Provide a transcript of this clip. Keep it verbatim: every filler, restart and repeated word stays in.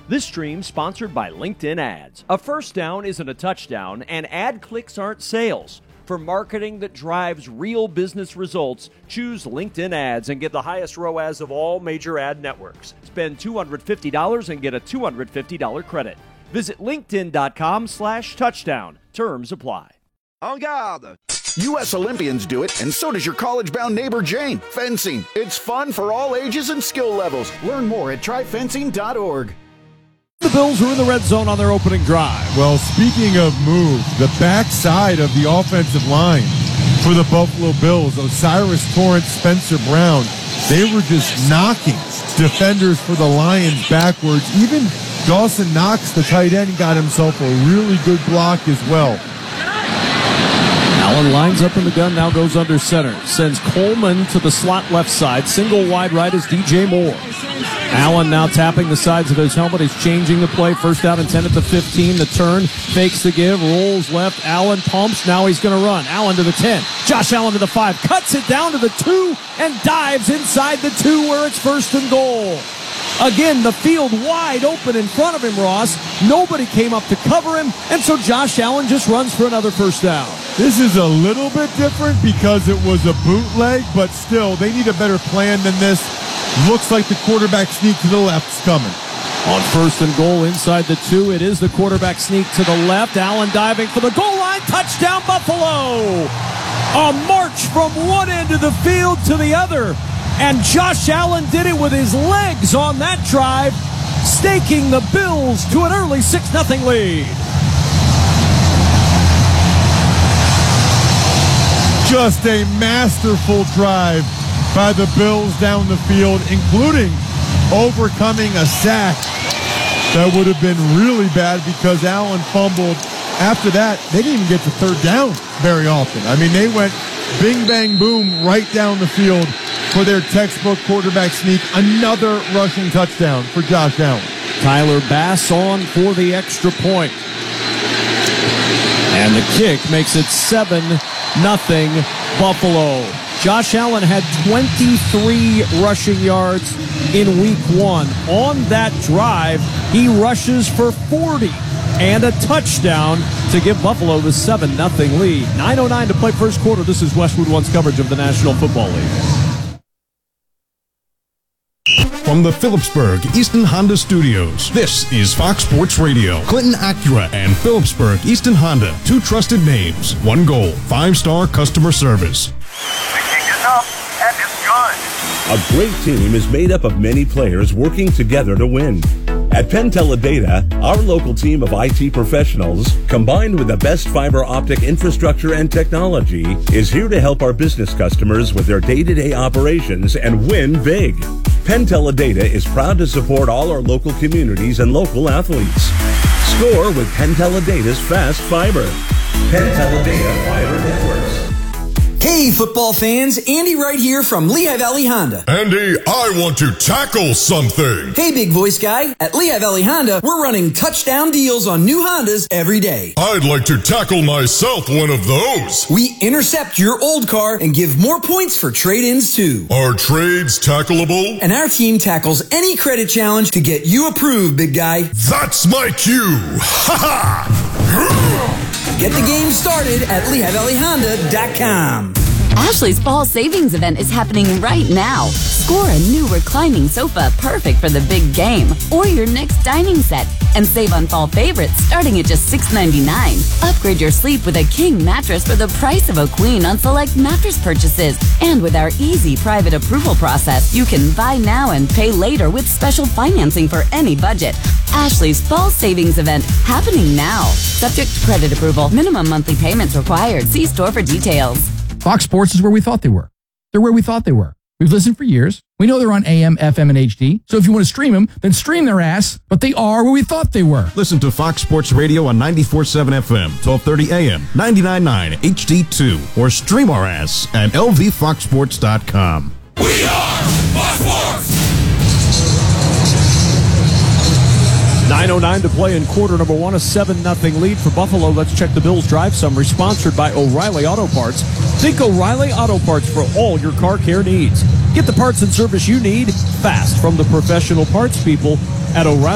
This stream sponsored by LinkedIn Ads. A first down isn't a touchdown, and ad clicks aren't sales. For marketing that drives real business results, choose LinkedIn Ads and get the highest R O A S of all major ad networks. Spend two hundred fifty dollars and get a two hundred fifty dollars credit. Visit linkedin.com slash touchdown. Terms apply. En garde! U S Olympians do it, and so does your college-bound neighbor Jane. Fencing. It's fun for all ages and skill levels. Learn more at try fencing dot org. The Bills are in the red zone on their opening drive. Well, speaking of move, the backside of the offensive line for the Buffalo Bills, Osiris Torrance, Spencer Brown, they were just knocking defenders for the Lions backwards. Even Dawson Knox, the tight end, got himself a really good block as well. Allen lines up in the gun, now goes under center. Sends Coleman to the slot left side. Single wide right is D J Moore. Allen now tapping the sides of his helmet. He's changing the play. First down and ten at the fifteen. The turn, fakes the give, rolls left. Allen pumps. Now he's going to run. Allen to the ten. Josh Allen to the five. Cuts it down to the two and dives inside the two where it's first and goal. Again, the field wide open in front of him, Ross. Nobody came up to cover him, and so Josh Allen just runs for another first down. This is a little bit different because it was a bootleg, but still, they need a better plan than this. Looks like the quarterback sneak to the left's coming. On first and goal inside the two, it is the quarterback sneak to the left. Allen diving for the goal line. Touchdown, Buffalo! A march from one end of the field to the other. And Josh Allen did it with his legs on that drive, staking the Bills to an early six nothing lead. Just a masterful drive by the Bills down the field, including overcoming a sack that would have been really bad because Allen fumbled. After that, they didn't even get to third down very often. I mean, they went bing, bang, boom right down the field for their textbook quarterback sneak. Another rushing touchdown for Josh Allen. Tyler Bass on for the extra point. And the kick makes it seven nothing Buffalo. Josh Allen had twenty-three rushing yards in week one. On that drive, he rushes for forty and a touchdown to give Buffalo the seven nothing lead. nine oh nine to play first quarter. This is Westwood One's coverage of the National Football League. From the Phillipsburg Easton Honda Studios, this is Fox Sports Radio. Clinton Acura and Phillipsburg Easton Honda, two trusted names, one goal, five-star customer service. The kick is up, and it's good. A great team is made up of many players working together to win. At Penn Teledata, our local team of I T professionals, combined with the best fiber optic infrastructure and technology, is here to help our business customers with their day-to-day operations and win big. Penn Teledata is proud to support all our local communities and local athletes. Score with Penn Teledata's fast fiber. Penn Teledata Fiber Networks. Hey, football fans, Andy right here from Lehigh Valley Honda. Andy, I want to tackle something. Hey, big voice guy. At Lehigh Valley Honda, we're running touchdown deals on new Hondas every day. I'd like to tackle myself one of those. We intercept your old car and give more points for trade-ins, too. Are trades tackleable? And our team tackles any credit challenge to get you approved, big guy. That's my cue. Ha ha! Get the game started at Lehigh Valley Honda dot com. Ashley's fall savings event is happening right now. Score a new reclining sofa perfect for the big game or your next dining set and save on fall favorites starting at just six ninety-nine. Upgrade your sleep with a king mattress for the price of a queen on select mattress purchases. And with our easy private approval process, you can buy now and pay later with special financing for any budget. Ashley's fall savings event happening now. Subject to credit approval. Minimum monthly payments required. See store for details. Fox Sports is where we thought they were. They're where we thought they were. We've listened for years. We know they're on A M, F M, and H D. So if you want to stream them, then stream their ass. But they are where we thought they were. Listen to Fox Sports Radio on ninety-four point seven F M, twelve thirty A M, ninety-nine point nine H D two, or stream our ass at L V fox sports dot com. We are Fox Sports! nine oh nine to play in quarter number one, a seven nothing lead for Buffalo. Let's check the Bills drive summary, sponsored by O'Reilly Auto Parts. Think O'Reilly Auto Parts for all your car care needs. Get the parts and service you need fast from the professional parts people at O'Reilly.